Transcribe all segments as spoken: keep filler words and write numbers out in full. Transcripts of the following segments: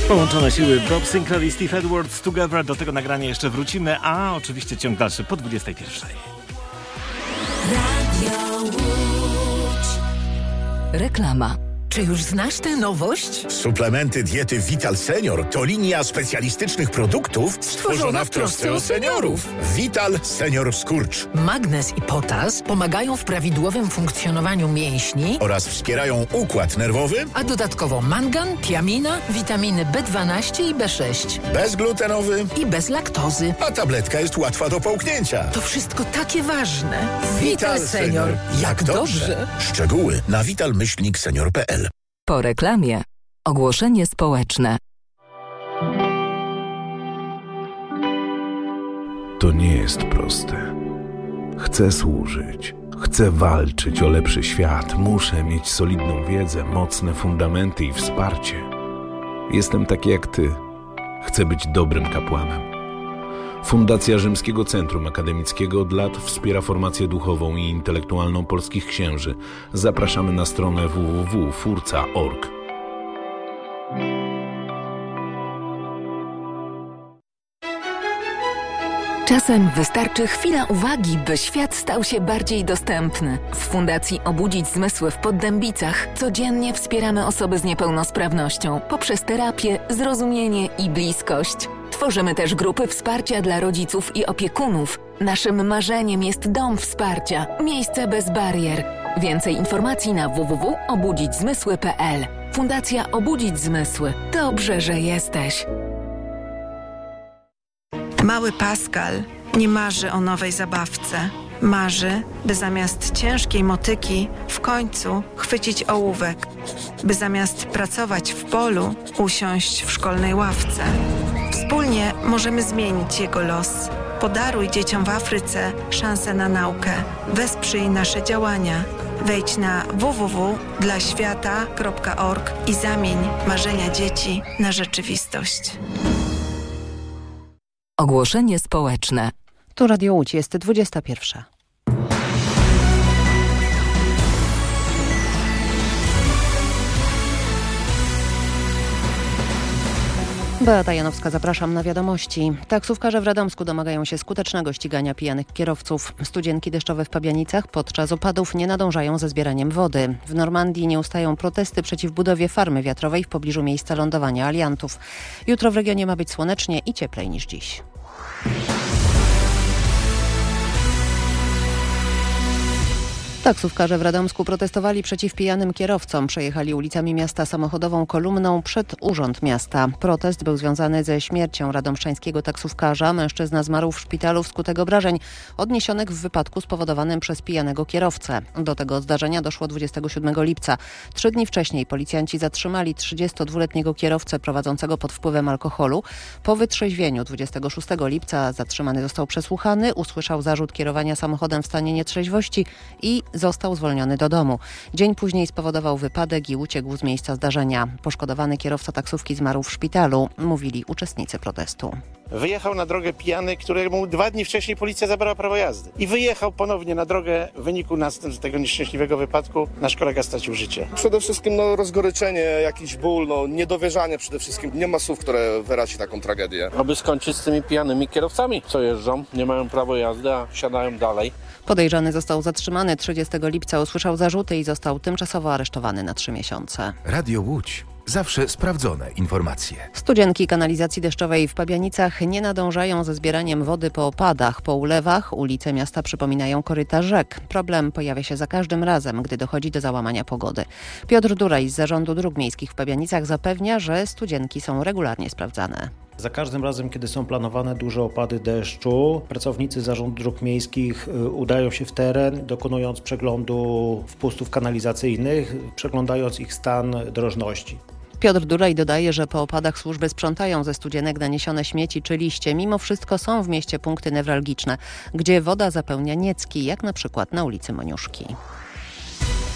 Połączone siły Bob Sinclair i Steve Edwards Together. Do tego nagrania jeszcze wrócimy, a oczywiście ciąg dalszy po dwudziestej pierwszej. Radio Łódź. Reklama. Czy już znasz tę nowość? Suplementy diety Vital Senior to linia specjalistycznych produktów stworzona w trosce o seniorów. Vital Senior Skurcz. Magnez i potas pomagają w prawidłowym funkcjonowaniu mięśni Oraz wspierają układ nerwowy, a dodatkowo mangan, tiamina, witaminy B dwanaście i B sześć. bezglutenowy I bez laktozy. a tabletka jest łatwa do połknięcia. To wszystko takie ważne. Vital Senior. Jak dobrze. Szczegóły na vital myślnik senior kropka p l. Po reklamie. Ogłoszenie społeczne. To nie jest proste. Chcę służyć. Chcę walczyć o lepszy świat. Muszę mieć solidną wiedzę, mocne fundamenty i wsparcie. Jestem taki jak ty. Chcę być dobrym kapłanem. Fundacja Rzymskiego Centrum Akademickiego od lat wspiera formację duchową i intelektualną polskich księży. Zapraszamy na stronę w w w kropka furca kropka org. Czasem wystarczy chwila uwagi, by świat stał się bardziej dostępny. W Fundacji Obudzić Zmysły w Poddębicach codziennie wspieramy osoby z niepełnosprawnością poprzez terapię, zrozumienie i bliskość. Tworzymy też grupy wsparcia dla rodziców i opiekunów. Naszym marzeniem jest dom wsparcia, miejsce bez barier. Więcej informacji na w w w kropka obudzić zmysły kropka p l. Fundacja Obudzić Zmysły. Dobrze, że jesteś. Mały Pascal nie marzy o nowej zabawce. Marzy, by zamiast ciężkiej motyki w końcu chwycić ołówek. By zamiast pracować w polu usiąść w szkolnej ławce. Wspólnie możemy zmienić jego los. Podaruj dzieciom w Afryce szansę na naukę. Wesprzyj nasze działania. Wejdź na w w w kropka dla świata kropka org i zamień marzenia dzieci na rzeczywistość. Ogłoszenie społeczne. Tu Radio Łódź, jest dwudziesta pierwsza. Beata Janowska, zapraszam na wiadomości. Taksówkarze w Radomsku domagają się skutecznego ścigania pijanych kierowców. Studzienki deszczowe w Pabianicach podczas opadów nie nadążają ze zbieraniem wody. W Normandii nie ustają protesty przeciw budowie farmy wiatrowej w pobliżu miejsca lądowania aliantów. Jutro w regionie ma być słonecznie i cieplej niż dziś. Taksówkarze w Radomsku protestowali przeciw pijanym kierowcom. Przejechali ulicami miasta samochodową kolumną przed Urząd Miasta. Protest był związany ze śmiercią radomszczańskiego taksówkarza. Mężczyzna zmarł w szpitalu wskutek obrażeń odniesionych w wypadku spowodowanym przez pijanego kierowcę. Do tego zdarzenia doszło dwudziestego siódmego lipca. Trzy dni wcześniej policjanci zatrzymali trzydziestodwuletniego kierowcę prowadzącego pod wpływem alkoholu. Po wytrzeźwieniu dwudziestego szóstego lipca zatrzymany został przesłuchany, usłyszał zarzut kierowania samochodem w stanie nietrzeźwości i został zwolniony do domu. Dzień później spowodował wypadek i uciekł z miejsca zdarzenia. Poszkodowany kierowca taksówki zmarł w szpitalu, mówili uczestnicy protestu. Wyjechał na drogę pijany, któremu dwa dni wcześniej policja zabrała prawo jazdy. I wyjechał ponownie na drogę. W wyniku następstw tego nieszczęśliwego wypadku nasz kolega stracił życie. Przede wszystkim no, rozgoryczenie, jakiś ból, no, niedowierzanie przede wszystkim. Nie ma słów, które wyrazi taką tragedię. Aby skończyć z tymi pijanymi kierowcami, co jeżdżą, nie mają prawa jazdy, a siadają dalej. Podejrzany został zatrzymany. trzydziestego lipca usłyszał zarzuty i został tymczasowo aresztowany na trzy miesiące. Radio Łódź. Zawsze sprawdzone informacje. Studzienki kanalizacji deszczowej w Pabianicach nie nadążają ze zbieraniem wody po opadach. Po ulewach ulice miasta przypominają koryta rzek. Problem pojawia się za każdym razem, gdy dochodzi do załamania pogody. Piotr Duraj z Zarządu Dróg Miejskich w Pabianicach zapewnia, że studzienki są regularnie sprawdzane. Za każdym razem, kiedy są planowane duże opady deszczu, pracownicy Zarządu Dróg Miejskich udają się w teren, dokonując przeglądu wpustów kanalizacyjnych, przeglądając ich stan drożności. Piotr Duraj dodaje, że po opadach służby sprzątają ze studzienek naniesione śmieci czy liście. Mimo wszystko są w mieście punkty newralgiczne, gdzie woda zapełnia niecki, jak na przykład na ulicy Moniuszki.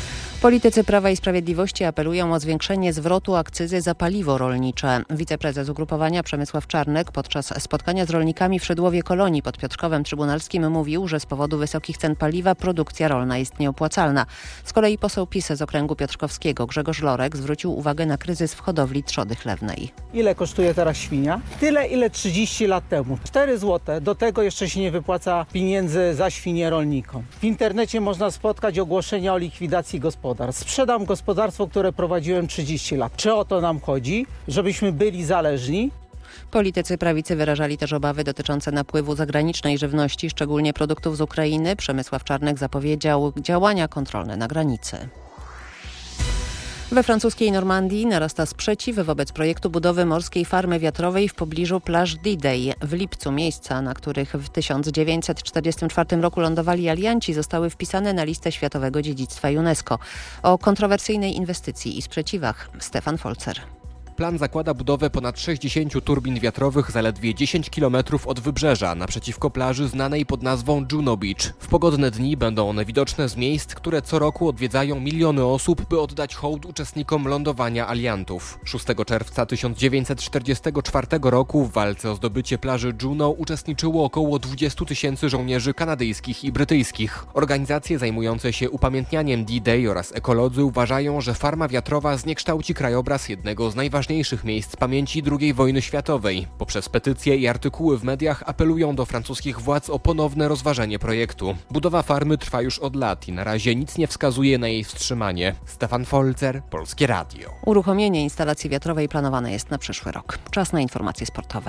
Politycy Prawa i Sprawiedliwości apelują o zwiększenie zwrotu akcyzy za paliwo rolnicze. Wiceprezes ugrupowania Przemysław Czarnek podczas spotkania z rolnikami w Szydłowie Kolonii pod Piotrkowem Trybunalskim mówił, że z powodu wysokich cen paliwa produkcja rolna jest nieopłacalna. Z kolei poseł PiS z okręgu piotrkowskiego Grzegorz Lorek zwrócił uwagę na kryzys w hodowli trzody chlewnej. Ile kosztuje teraz świnia? Tyle, ile trzydzieści lat temu. cztery złote. Do tego jeszcze się nie wypłaca pieniędzy za świnie rolnikom. W internecie można spotkać ogłoszenia o likwidacji gospodarstw. Sprzedam gospodarstwo, które prowadziłem trzydzieści lat. Czy o to nam chodzi? Żebyśmy byli zależni? Politycy prawicy wyrażali też obawy dotyczące napływu zagranicznej żywności, szczególnie produktów z Ukrainy. Przemysław Czarnek zapowiedział działania kontrolne na granicy. We francuskiej Normandii narasta sprzeciw wobec projektu budowy morskiej farmy wiatrowej w pobliżu plaż D-Day. W lipcu miejsca, na których w tysiąc dziewięćset czterdziestym czwartym roku lądowali alianci, zostały wpisane na listę Światowego Dziedzictwa UNESCO. O kontrowersyjnej inwestycji i sprzeciwach Stefan Folzer. Plan zakłada budowę ponad sześćdziesięciu turbin wiatrowych zaledwie dziesięć kilometrów od wybrzeża, naprzeciwko plaży znanej pod nazwą Juno Beach. W pogodne dni będą one widoczne z miejsc, które co roku odwiedzają miliony osób, by oddać hołd uczestnikom lądowania aliantów. szóstego czerwca tysiąc dziewięćset czterdziestego czwartego roku w walce o zdobycie plaży Juno uczestniczyło około dwudziestu tysięcy żołnierzy kanadyjskich i brytyjskich. Organizacje zajmujące się upamiętnianiem D-Day oraz ekolodzy uważają, że farma wiatrowa zniekształci krajobraz jednego z najważniejszych ważniejszych miejsc pamięci drugiej wojny światowej. Poprzez petycje i artykuły w mediach apelują do francuskich władz o ponowne rozważenie projektu. Budowa farmy trwa już od lat i na razie nic nie wskazuje na jej wstrzymanie. Stefan Folzer, Polskie Radio. Uruchomienie instalacji wiatrowej planowane jest na przyszły rok. Czas na informacje sportowe.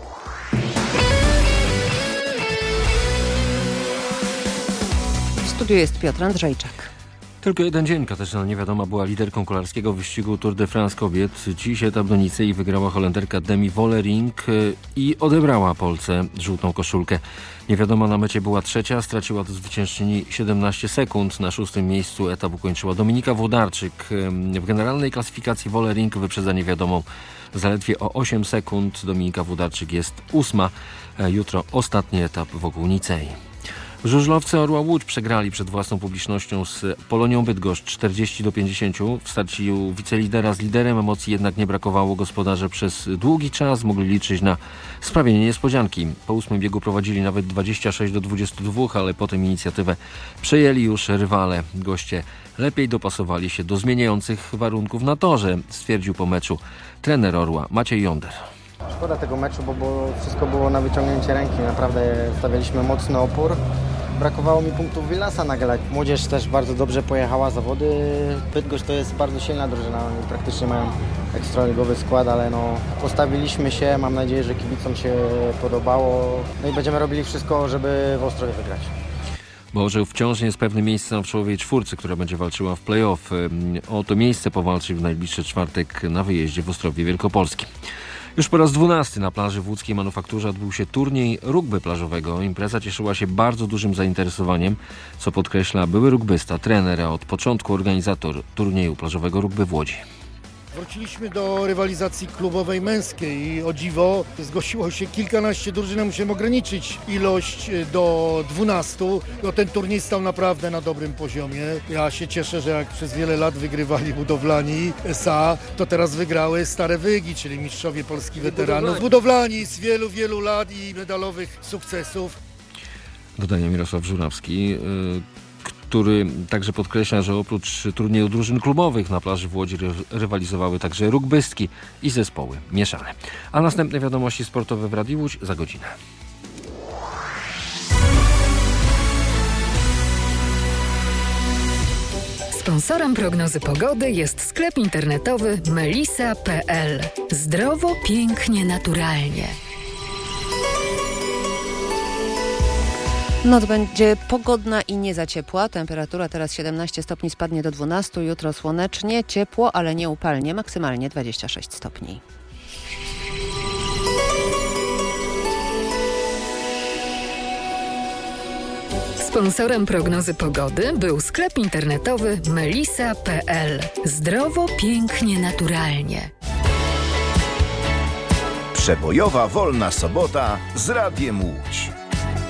W studiu jest Piotr Andrzejczak. Tylko jeden dzień Katarzyna Niewiadoma była liderką kolarskiego wyścigu Tour de France kobiet. Dziś etap do Nicei wygrała Holenderka Demi Vollering i odebrała Polce żółtą koszulkę. Niewiadoma na mecie była trzecia, straciła do zwyciężczyni siedemnaście sekund. Na szóstym miejscu etap ukończyła Dominika Włodarczyk. W generalnej klasyfikacji Vollering wyprzedza Niewiadomą zaledwie o osiem sekund. Dominika Włodarczyk jest ósma. Jutro ostatni etap wokół Nicei. Żużlowcy Orła Łódź przegrali przed własną publicznością z Polonią Bydgoszcz czterdzieści do pięćdziesięciu. W starciu wicelidera z liderem emocji jednak nie brakowało. Gospodarze przez długi czas mogli liczyć na sprawienie niespodzianki. Po ósmym biegu prowadzili nawet dwadzieścia sześć do dwudziestu dwóch, ale potem inicjatywę przejęli już rywale. Goście lepiej dopasowali się do zmieniających warunków na torze, stwierdził po meczu trener Orła Maciej Jonder. Szkoda tego meczu, bo było, wszystko było na wyciągnięcie ręki. Naprawdę stawialiśmy mocny opór. Brakowało mi punktów Willasa na galach. Młodzież też bardzo dobrze pojechała zawody. Bydgoszcz to jest bardzo silna drużyna. Oni praktycznie mają ekstraligowy skład, ale no, postawiliśmy się. Mam nadzieję, że kibicom się podobało. No i będziemy robili wszystko, żeby w Ostrowie wygrać. Bo Orzeł wciąż nie jest pewne miejsce w czołowej czwórce, która będzie walczyła w play-off. O to miejsce powalczy w najbliższy czwartek na wyjeździe w Ostrowie Wielkopolskim. Już po raz dwunasty na plaży w łódzkiej Manufakturze odbył się turniej rugby plażowego. Impreza cieszyła się bardzo dużym zainteresowaniem, co podkreśla były rugbysta, trener, a od początku organizator turnieju plażowego rugby w Łodzi. Wróciliśmy do rywalizacji klubowej męskiej i o dziwo zgłosiło się kilkanaście drużyn, musimy ograniczyć ilość do dwunastu. No, ten turniej stał naprawdę na dobrym poziomie. Ja się cieszę, że jak przez wiele lat wygrywali budowlani S A, to teraz wygrały Stare Wygi, czyli mistrzowie Polski weteranów. Budowlani z wielu, wielu lat i medalowych sukcesów. Dodaje Mirosław Żurawski, yy... który także podkreśla, że oprócz turnieju drużyn klubowych na plaży w Łodzi rywalizowały także rugbystki i zespoły mieszane. A następne wiadomości sportowe w Radiu Łódź za godzinę. Sponsorem prognozy pogody jest sklep internetowy melisa kropka p l. Zdrowo, pięknie, naturalnie. Noc będzie pogodna i nie za ciepła. Temperatura teraz siedemnaście stopni, spadnie do dwunastu. Jutro słonecznie, ciepło, ale nie upalnie. Maksymalnie dwadzieścia sześć stopni. Sponsorem prognozy pogody był sklep internetowy melisa kropka p l. Zdrowo, pięknie, naturalnie. Przebojowa wolna sobota z Radiem Łódź.